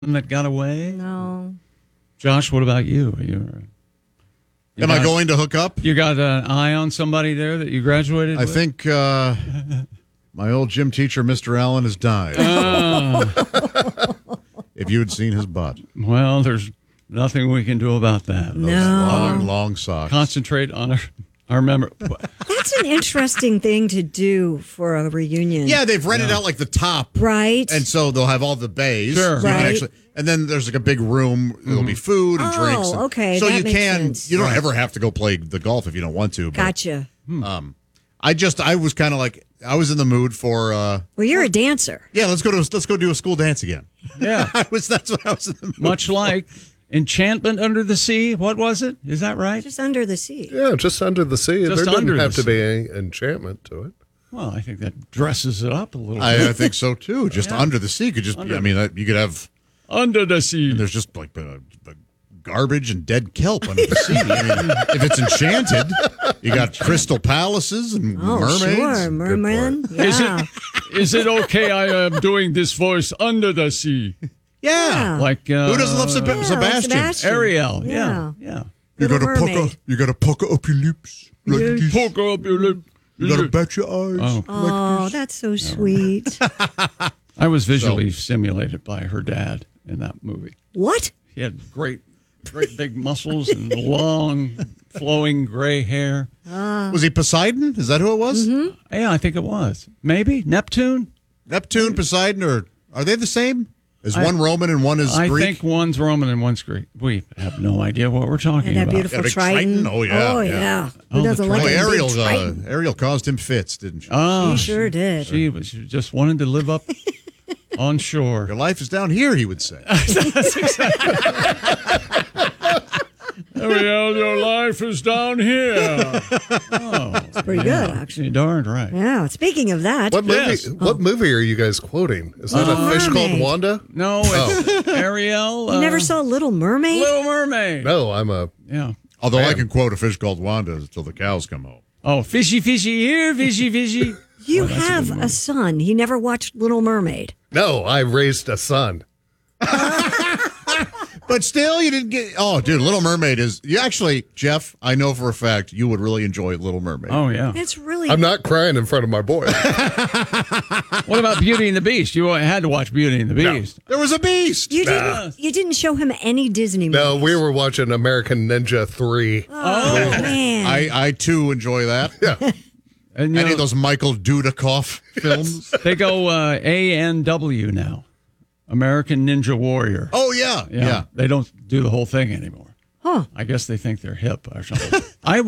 that got away? No. Josh, what about you? Am I going to hook up? You got an eye on somebody there that you graduated I with? think my old gym teacher, Mr. Allen, has died. If you had seen his butt. Well, there's nothing we can do about that. No. Long socks. Concentrate on our memory. That's an interesting thing to do for a reunion. Yeah, they've rented out like the top. Right. And so they'll have all the bays. Sure. So you can Right. and then there's like a big room. There'll be food and drinks. Oh, okay, So that you makes can, sense. you don't ever have to go play the golf if you don't want to. But, Gotcha. I was kind of like, I was in the mood for, Well, you're a dancer. yeah, let's go do a school dance again. Yeah. That's what I was in the mood Much for. like Enchantment Under the Sea. What was it? Is that right? Just under the sea. Yeah, just under the sea. Just there under doesn't have the to be any enchantment to it. Well, I think that dresses it up a little bit. I think so too. Just under the sea could just be, I mean, you could have, Under the sea. there's just like garbage and dead kelp under the sea. I mean, if it's enchanted, you got crystal palaces and Oh, mermaids. sure. Merman. Yeah. Is it okay I am doing this voice under the sea? Yeah. Like Who doesn't love like Sebastian? Sebastian. Ariel. Yeah. Yeah. You Little gotta Mermaid. you gotta pucker up your lips. Like this. Poker up your lip. You gotta bat your eyes. Oh, that's so sweet. I was visually stimulated by her dad in that movie. What? He had great big muscles and long, flowing gray hair. Was he Poseidon? Is that who it was? Yeah, I think it was. Maybe Neptune? Neptune, Poseidon, or are they the same? Is one Roman and one is I Greek? think one's Roman and one's Greek. We have no idea what we're talking And that about. beautiful Yeah, big Triton. Triton? Oh, yeah, Oh, yeah. yeah. Oh, Who doesn't the like Oh, a big Ariel, Triton? Ariel caused him fits, didn't she? Oh, She sure did. She just wanted to live up on shore. Your life is down here, he would say. Ariel, your life is down here. It's pretty good, actually. You're darn right. Yeah. Speaking of that, What movie? Yes. What movie are you guys quoting? Is that a fish called Mermaid. Wanda? No, it's Ariel. you never saw Little Mermaid? Little Mermaid. No, I'm a. Yeah. Although I Man. can quote a fish called Wanda until the cows come home. Oh, fishy, fishy here, fishy, fishy. You that's a have good a movie. son. He never watched Little Mermaid. No, I raised a son. But still, you didn't get. Oh, dude, Little Mermaid is. You actually, Jeff, I know for a fact you would really enjoy Little Mermaid. Oh, yeah. It's really. I'm not crying in front of my boy. What about Beauty and the Beast? You had to watch Beauty and the Beast. There was a beast. You didn't. You didn't show him any Disney movies. No, we were watching American Ninja 3. Oh man. I too enjoy that. Yeah. And you Any know, of those Michael Dudikoff films? they go ANW now. American Ninja Warrior. Oh yeah, yeah. They don't do the whole thing anymore. Huh. I guess they think they're hip or something.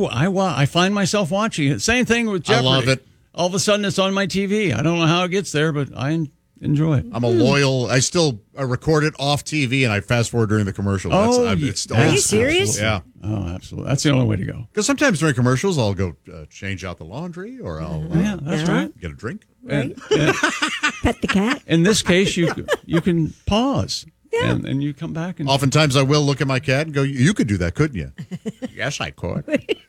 I find myself watching it. Same thing with I Jeopardy. love it. All of a sudden, it's on my TV. I don't know how it gets there, but I enjoy it. I'm a loyal. I still record it off TV and I fast forward during the commercial. Oh, it's Are you old school. serious? Yeah. Oh, absolutely. That's the only way to go. Because sometimes during commercials, I'll go change out the laundry or I'll Yeah, that's Yeah. right. get a drink. And, Pet the cat. in this case, you can pause. Yeah. And you come back and Oftentimes, I will look at my cat and go, "You could do that, couldn't you?" Yes, I could.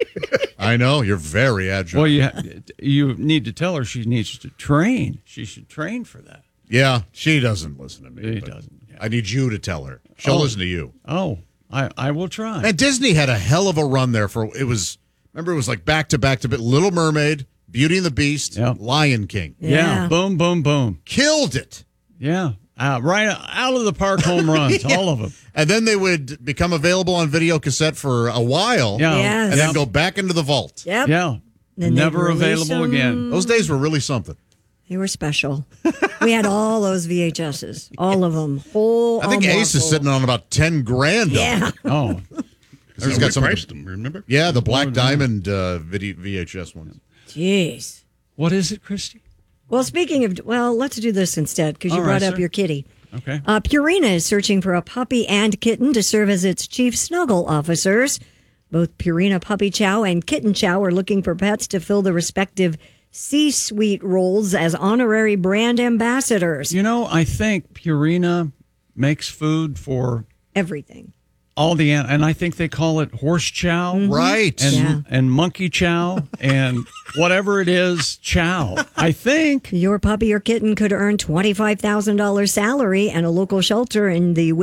I know you're very agile. well, you need to tell her she needs to train. She should train for that. Yeah, she doesn't listen to me. She but doesn't, yeah. I need you to tell her. She'll Oh. listen to you. Oh, I will try. And Disney had a hell of a run there remember it was like back to back Little Mermaid, Beauty and the Beast, Yeah. Lion King. Yeah. Yeah. Boom, boom, boom. Killed it. Yeah. Right out of the park home runs, all of them. And then they would become available on video cassette for a while. Yeah. Yes. And then go back into the vault. Yep. Yeah. Then they'd Never release available them. again. Those days were really something. They were special. We had all those VHSs, all of them. Whole. I think almost Ace is full. sitting on about 10 grand. on it. Yeah. Oh, He's got some. them, remember? Yeah, the Black Diamond VHS ones. Jeez. what is it, Christy? Well, speaking of, let's do this instead because you All brought right, up sir. your kitty. Okay. Purina is searching for a puppy and kitten to serve as its chief snuggle officers. Both Purina Puppy Chow and Kitten Chow are looking for pets to fill the respective C-suite roles as honorary brand ambassadors. You know, I think Purina makes food for Everything. all the and I think they call it horse chow, Right. And Yeah. and monkey chow, and whatever it is, chow. I think. Your puppy or kitten could earn $25,000 salary, and a local shelter in the